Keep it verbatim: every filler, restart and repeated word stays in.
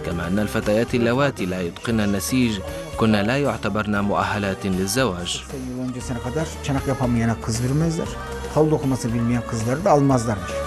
كما أن الفتيات اللواتي لا يتقن النسيج كن لا يعتبرن مؤهلات للزواج. Öncesine kadar çanak yapamayan kız vermezler. Halı dokuması bilmeyen kızları da almazlarmış.